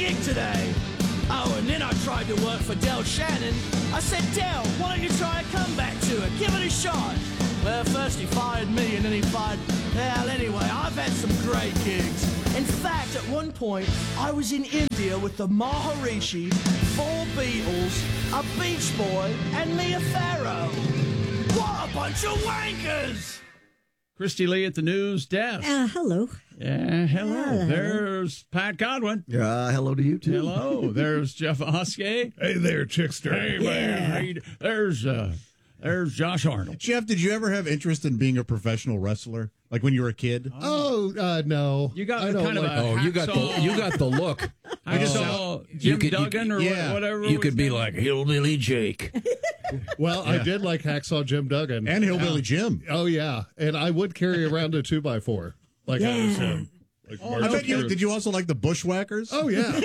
gig today. Oh, and then I tried to work for Del Shannon. I said, Del, why don't you try a comeback tour? Give it a shot. Well, first he fired me, and then he fired... Hell, anyway, I've had some great gigs. In fact, at one point, I was in India with the Maharishi, 4 Beatles, a Beach Boy, and Mia Farrow. What a bunch of wankers! Christy Lee at the news desk. Hello. Yeah, hello. There's Pat Godwin. Hello to you, too. Hello. There's Jeff Oskey. Hey there, Chickster. Hey, man. There's Josh Arnold. Jeff, did you ever have interest in being a professional wrestler? Like when you were a kid? No. You got kind of a you got the look. I saw Jim Duggan or whatever. You could be like Hillbilly Jake. Well, I did like Hacksaw Jim Duggan. And Hillbilly Jim. Oh, yeah. And I would carry around a 2x4. Like I was I bet you, did you also like the Bushwhackers? Oh, yeah.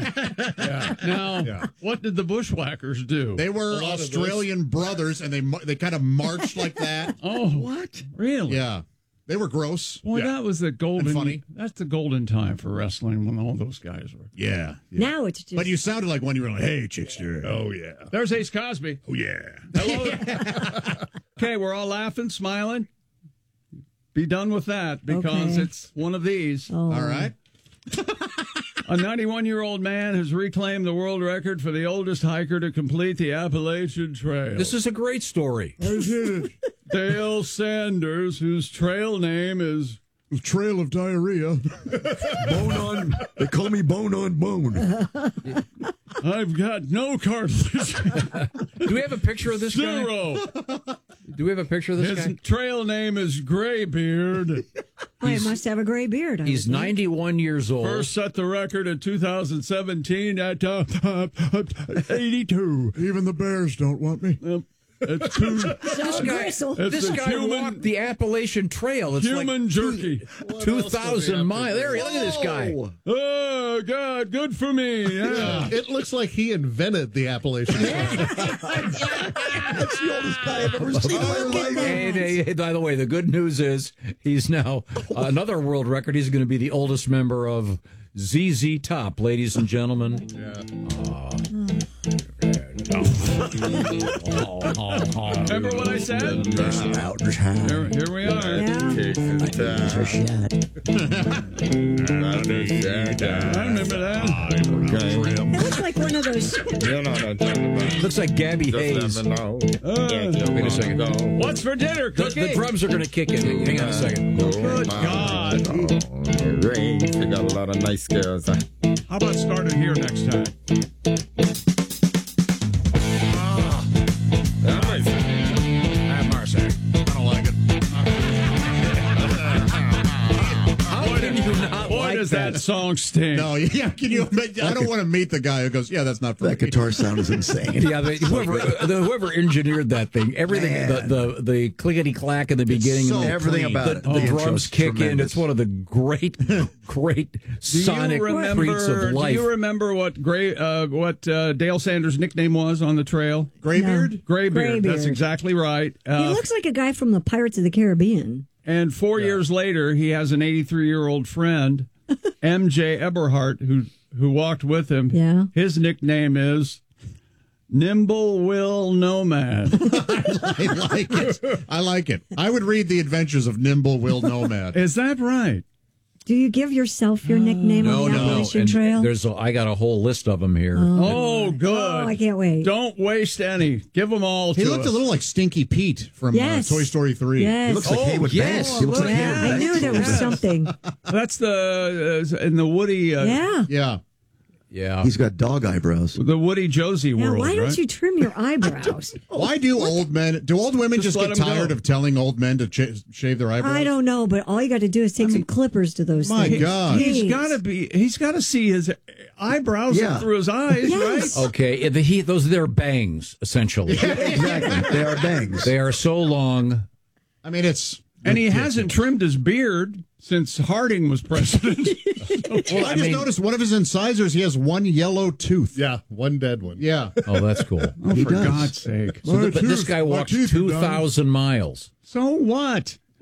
Now, what did the Bushwhackers do? They were Australian brothers, and they kind of marched like that. Oh, what? Really? Yeah. They were gross. Boy, that was the golden. And funny. That's the golden time for wrestling when all those guys were. Yeah. Now it's just... But you sounded like one you were like, hey, Chickster. Oh, yeah. There's Ace Cosby. Oh, yeah. Hello. Okay, we're all laughing, smiling. Be done with that because it's one of these. Oh. All right. A 91-year-old man has reclaimed the world record for the oldest hiker to complete the Appalachian Trail. This is a great story. Dale Sanders, whose trail name is Trail of Diarrhea. Bone on. They call me Bone on Bone. I've got no cartilage. Do we have a picture of this guy? Zero. Do we have a picture of this His guy? trail name is Graybeard. He must have a gray beard. He's 91 years old. First set the record in 2017 at 82. Even the Bears don't want me. It's two, This guy walked the Appalachian Trail. It's human jerky. 2,000 miles. There, look at this guy. Oh, God, good for me. Yeah. It looks like he invented the Appalachian Trail. That's the oldest guy I've ever seen in my life. Hey, by the way, the good news is he's now another world record. He's going to be the oldest member of ZZ Top, ladies and gentlemen. Remember what I said? Here we are. I remember that. Looks like one of those. Looks like Gabby Hayes. Wait a second. What's for dinner, Cookie? The drums are going to kick in. Hang on a second. Good God. Great. You got a lot of nice girls. How about starting here next time? Marcy. I don't like it. How can you not Boy, like does that song stink. No, yeah, can you imagine? I don't want to meet the guy who goes, yeah, that's not for That me. guitar sound is insane. Yeah, whoever engineered that thing, everything, the clickety clack in the beginning, so and everything clean. about it. the drums kick in. It's one of the great sonic treats of life. Do you remember what Dale Sanders' nickname was on the trail? Graybeard? Graybeard. That's exactly right. He looks like a guy from the Pirates of the Caribbean. And 4 years later, he has an 83-year-old friend, M.J. Eberhart, who walked with him. Yeah. His nickname is Nimble Will Nomad. I like it. I like it. I would read The Adventures of Nimble Will Nomad. Is that right? Do you give yourself your nickname on the Appalachian And Trail? I got a whole list of them here. Oh, good. Oh, I can't wait. Don't waste any. Give them all to He looked us. a little like Stinky Pete from Toy Story 3. Yes. He looks like Haywood yes. Banks. He looks like Yeah, Haywood I knew Banks. there was something. That's the in the Woody. Yeah. Yeah. Yeah. He's got dog eyebrows. The Woody Josie Now, world. why don't right? you trim your eyebrows? Why do old women just let get 'em tired go. of telling old men to shave their eyebrows? I don't know, but all you got to do is take some clippers to those My things. God. He's got to see his eyebrows Yeah. through his eyes, Yes. right? Okay. Those are their bangs, essentially. Exactly. They are bangs. They are so long. I mean, it's... And he hasn't trimmed his beard since Harding was president. Well, I just noticed one of his incisors, he has one yellow tooth. Yeah, one dead one. Yeah. Oh, that's cool. For God's sake. But this guy walks 2,000 miles. So what?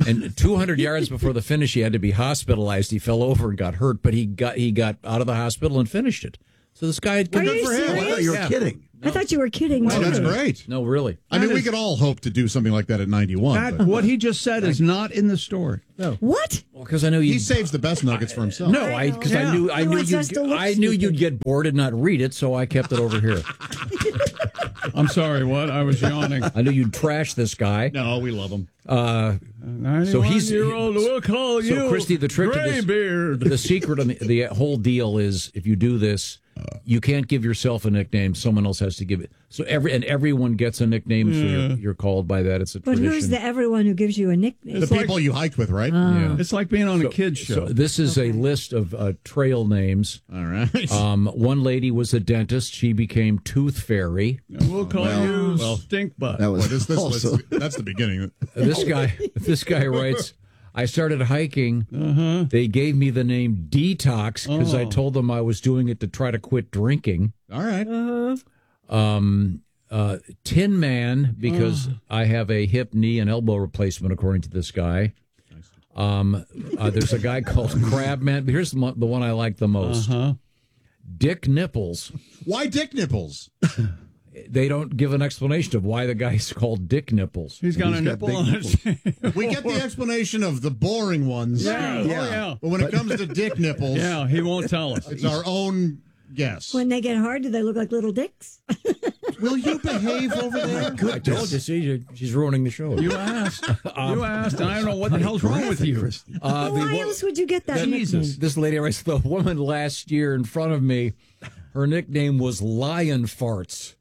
And 200 yards before the finish, he had to be hospitalized. He fell over and got hurt, but he got out of the hospital and finished it. So this guy, Are good you for him. serious? I thought you were kidding. I thought you were kidding. Oh, that's too. great. No, really. I mean, we could all hope to do something like that at 91. but What he just said is not in the story. What? Well, because I know you. he saves the best nuggets for himself. No, because I knew He wants us to look I knew stupid. you'd get bored and not read it, so I kept it over here. I'm sorry, what? I was yawning. I knew you'd trash this guy. No, we love him. 91-year-old, we'll call you. So, Christy, the trick to this, Graybeard. the secret on the whole deal is if you do this, you can't give yourself a nickname. Someone else has to give it. So everyone gets a nickname, so you're called by that. It's a But tradition. who's the everyone who gives you a nickname? The people you hiked with, right? Yeah. It's like being on a kid's show. So this is a list of trail names. All right. One lady was a dentist. She became Tooth Fairy. We'll call you Stink Butt. That was What is this also. list? That's the beginning. This guy writes, I started hiking. They gave me the name Detox because I told them I was doing it to try to quit drinking. All right. Tin Man because I have a hip, knee, and elbow replacement, according to this guy. There's a guy called Crabman. Here's the one I like the most. Dick Nipples. Why Dick Nipples? They don't give an explanation of why the guy's called Dick Nipples. He's got He's a got nipple big on his. We get the explanation of the boring ones. Yeah. But when it comes to Dick Nipples, Yeah, he won't tell us. it's our own guess. When they get hard, do they look like little dicks? Will you behave over there? I told you, see, she's ruining the show. You asked. You asked, and I don't know what the hell's wrong with you. Why else would you get that nickname? This lady writes, the woman last year in front of me, her nickname was Lion Farts.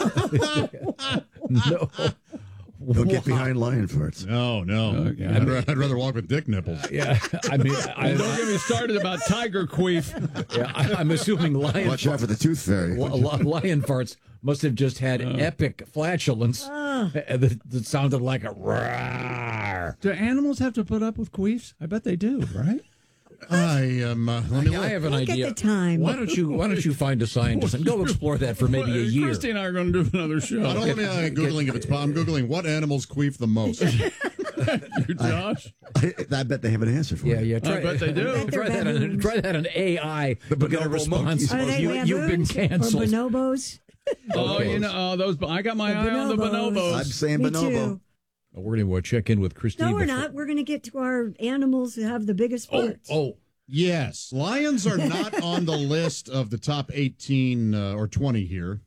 No. Don't get behind lion farts. No. I'd rather walk with Dick Nipples. Yeah, I mean, Don't get me started about tiger queef. I'm assuming Lion Watch out for the tooth fairy. Lion Farts must have just had epic flatulence that sounded like a roar. Do animals have to put up with queefs? I bet they do, right? I am. Let me I look. have an Look at idea. the time. Why don't you find a scientist and go explore that for maybe a year? Christy and I are going to do another show. I don't want me Googling if it's. I'm Googling what animals queef the most. You, Josh? I bet they have an answer for Yeah, it. yeah. I bet they do. bet they're baboons. Try that on AI. Look at a bonobo response. monkeys. Are they You've been baboons canceled. or bonobos? Oh, you know, those. I got my eye on the bonobos. I'm saying Me bonobo. too. We're going to check in with Christine. No, we're before- not. We're going to get to our animals who have the biggest farts. Oh, Yes, lions are not on the list of the top 18 or 20 here.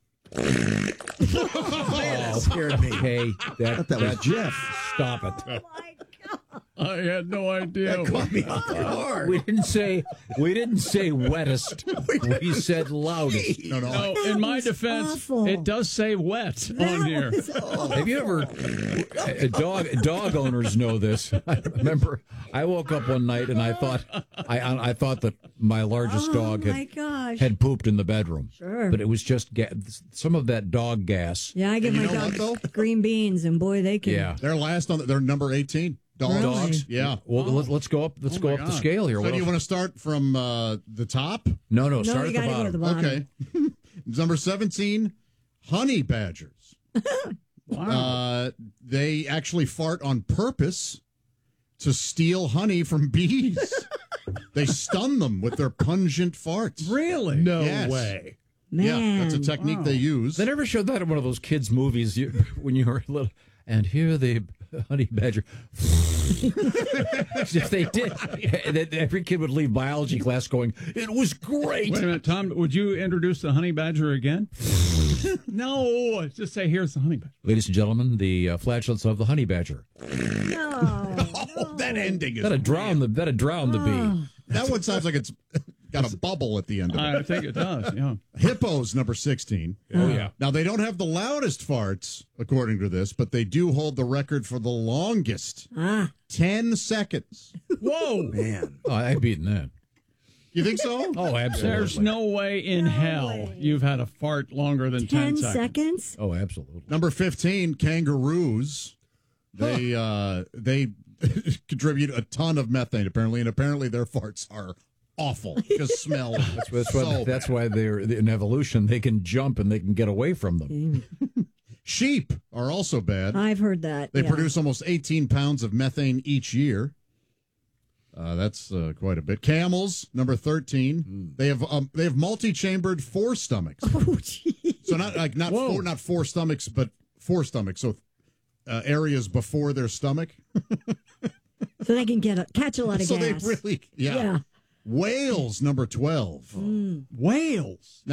That scared me. okay. That was Jeff. Stop it. Oh, my God. I had no idea. Caught me off guard. We didn't say wettest. We said loudest. No. No, That in my was defense, awful. it does say wet on here. Have you ever? Dog owners know this. I remember I woke up one night and I thought that my largest dog Oh, my gosh. had pooped in the bedroom. Sure. But it was just some of that dog gas. Yeah, I give And my you know what, dogs green beans, and boy, they can. Yeah. They're last on. They're number 18. Dogs. Really? Yeah. Well, let's go up. Let's Oh, go my up the God. scale here. So What do you else? want to start from the top? No. No, Start you at the got to go to the bottom. bottom. Okay. Number 17, honey badgers. They actually fart on purpose to steal honey from bees. They stun them with their pungent farts. Really? No way. Man. Yeah, that's a technique they use. They never showed that in one of those kids' movies when you were little. And here the honey badger. If they did, every kid would leave biology class going, "It was great." Wait a minute, Tom. Would you introduce the honey badger again? No, just say here's the honey badger. Ladies and gentlemen, the flatulence of the honey badger. No. That ending is That'd drown the bee. That one sounds like it's got a bubble at the end of it. I think it does. Yeah. Hippos, number 16. Oh yeah. Now, they don't have the loudest farts, according to this, but they do hold the record for the longest. 10 seconds. Whoa. Man. Oh, I've beaten that. You think so? Oh, absolutely. There's no way in hell you've had a fart longer than 10 10 seconds. seconds? Oh, absolutely. Number 15, kangaroos. They contribute a ton of methane, apparently, and apparently their farts are awful. Just smell. That's why they're in evolution. They can jump and they can get away from them. Sheep are also bad. I've heard that. They yeah. produce almost 18 pounds of methane each year. That's quite a bit. Camels, number 13. They have multi-chambered forestomachs. Oh, geez. So not four stomachs, but four stomachs. So areas before their stomach. So they can catch a lot of so gas. they really, yeah. Whales, number 12. Whales.